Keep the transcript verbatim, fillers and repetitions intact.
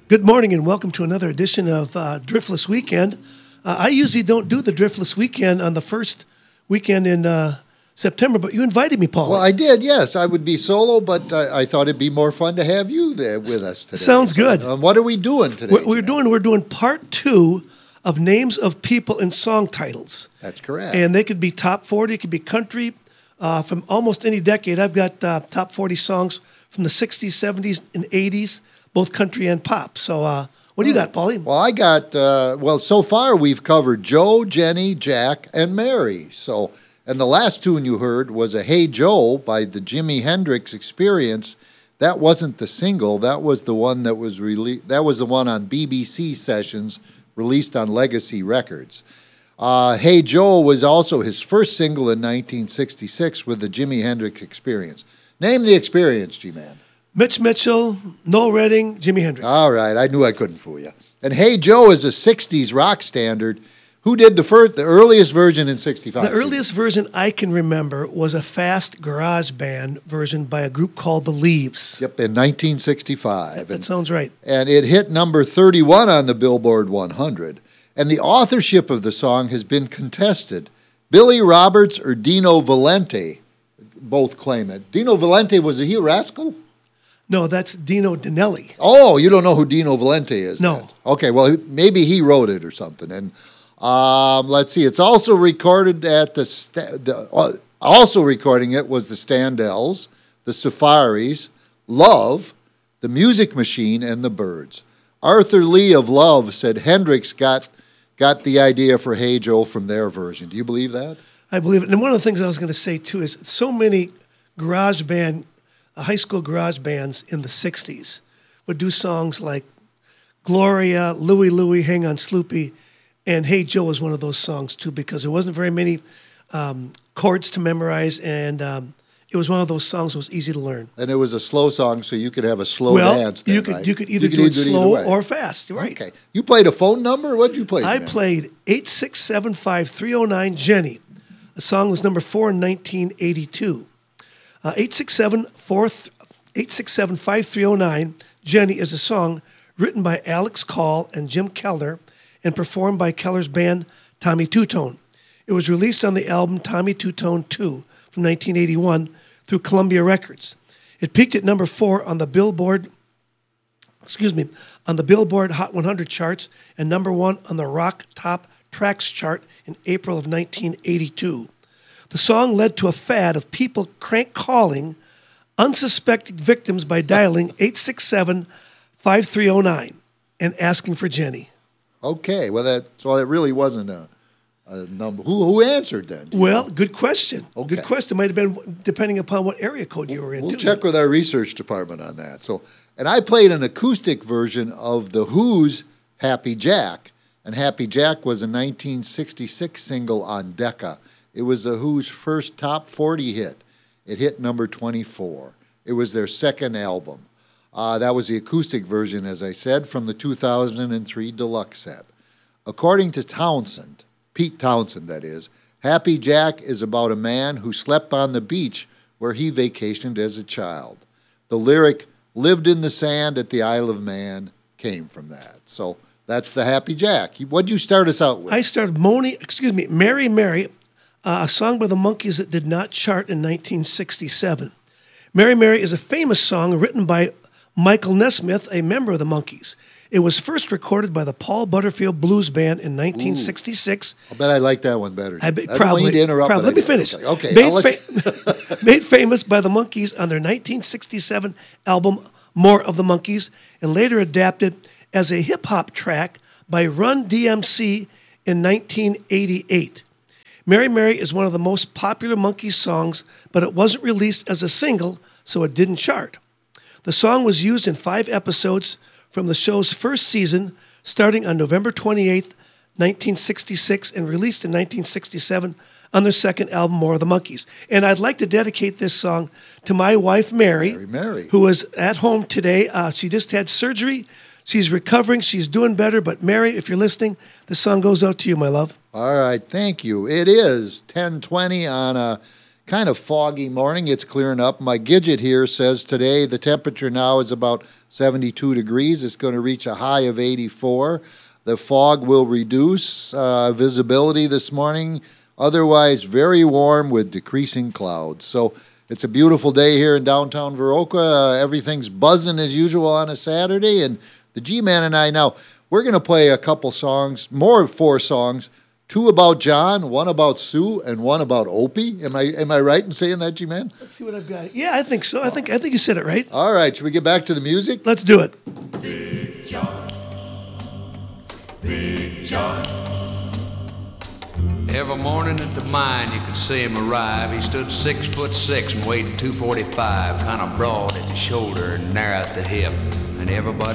Good morning and welcome to another edition of uh, Driftless Weekend. Uh, I usually don't do the Driftless Weekend on the first weekend in uh, September, but you invited me, Paul. Well, I did, yes. I would be solo, but I, I thought it'd be more fun to have you there with us today. Sounds good. So, uh, what are we doing today? We're, we're doing we're doing part two of names of people and song titles. That's correct. And they could be top forty, it could be country uh, from almost any decade. I've got uh, top forty songs from the sixties, seventies, and eighties. Both country and pop. So uh, what do you got, Paulie? Well, I got, uh, well, so far we've covered Joe, Jenny, Jack, and Mary. So, and the last tune you heard was a Hey Joe by the Jimi Hendrix Experience. That wasn't the single. That was the one that was released. That was the one on B B C Sessions, released on Legacy Records. Uh, Hey Joe was also his first single in nineteen sixty-six with the Jimi Hendrix Experience. Name the Experience, G-Man. Mitch Mitchell, Noel Redding, Jimi Hendrix. All right, I knew I couldn't fool you. And Hey Joe is a sixties rock standard. Who did the first, the earliest version in sixty-five? The earliest version I can remember was a fast garage band version by a group called The Leaves. Yep, in nineteen sixty-five. That and, sounds right. And it hit number thirty-one on the Billboard one hundred. And the authorship of the song has been contested. Billy Roberts or Dino Valente both claim it. Dino Valente, was he a rascal? No, that's Dino Danelli. Oh, you don't know who Dino Valente is? No. Then. Okay, well, maybe he wrote it or something. And um, let's see, it's also recorded at the, sta- the uh, also recording it was the Standells, the Safaris, Love, the Music Machine, and the Byrds. Arthur Lee of Love said Hendrix got got the idea for Hey Joe from their version. Do you believe that? I believe it. And one of the things I was going to say, too, is so many garage band high school garage bands in the sixties would do songs like Gloria, Louie Louie, Hang on Sloopy, and Hey Joe was one of those songs too because there wasn't very many um, chords to memorize, and um, it was one of those songs that was easy to learn. And it was a slow song, so you could have a slow well, dance then, you could right? you could either you do could it slow or fast, right? Okay. You played a phone number? What did you play? I man? played eight six seven five three oh nine Jenny. The song was number four in nineteen eighty-two. Uh, eight six seven five three oh nine, Jenny, is a song written by Alex Call and Jim Keller and performed by Keller's band Tommy Two-Tone. It was released on the album Tommy Two-Tone two from nineteen eighty-one through Columbia Records. It peaked at number four on the Billboard, excuse me, on the Billboard Hot one hundred charts and number one on the Rock Top Tracks chart in April of nineteen eighty-two. The song led to a fad of people crank calling unsuspecting victims by dialing eight six seven five three oh nine and asking for Jenny. Okay, well, that so it really wasn't a, a number. Who who answered then? Well, know? good question. Okay. Good question. Might have been depending upon what area code you were in. We'll too. check with our research department on that. So, and I played an acoustic version of the Who's Happy Jack, and Happy Jack was a nineteen sixty-six single on Decca. It was the Who's first top forty hit. It hit number twenty-four. It was their second album. Uh, that was the acoustic version, as I said, from the two thousand three deluxe set. According to Townsend, Pete Townsend, that is, Happy Jack is about a man who slept on the beach where he vacationed as a child. The lyric, lived in the sand at the Isle of Man, came from that. So that's the Happy Jack. What'd you start us out with? I started Moni, excuse me, Mary Mary, uh, a song by the Monkees that did not chart in nineteen sixty-seven. Mary Mary is a famous song written by Michael Nesmith, a member of the Monkees. It was first recorded by the Paul Butterfield Blues Band in nineteen sixty-six. Ooh. I bet I like that one better. I, be, I probably, don't mean to interrupt. Probably. Let me finish. Okay, okay made, I'll let fa- made famous by the Monkees on their nineteen sixty-seven album More of the Monkees, and later adapted as a hip-hop track by Run D M C in nineteen eighty-eight. Mary Mary is one of the most popular Monkees songs, but it wasn't released as a single, so it didn't chart. The song was used in five episodes from the show's first season, starting on November twenty-eighth, nineteen sixty-six, and released in nineteen sixty-seven on their second album, More of the Monkees. And I'd like to dedicate this song to my wife, Mary, Mary, Mary. who is at home today. Uh, she just had surgery. She's recovering. She's doing better. But Mary, if you're listening, this song goes out to you, my love. All right, thank you. It is ten twenty on a kind of foggy morning. It's clearing up. My Gidget here says today the temperature now is about seventy-two degrees. It's going to reach a high of eighty-four. The fog will reduce uh, visibility this morning. Otherwise, very warm with decreasing clouds. So it's a beautiful day here in downtown Viroqua. Uh, everything's buzzing as usual on a Saturday. And the G-Man and I, now, we're going to play a couple songs, more four songs, two about John, one about Sue, and one about Opie. Am I am I right in saying that, G-Man? Let's see what I've got. Yeah, I think so. I think I think you said it right. All right, should we get back to the music? Let's do it. Big John, Big John. Every morning at the mine you could see him arrive. He stood six foot six and weighed two forty-five, kind of broad at the shoulder and narrow at the hip. And everybody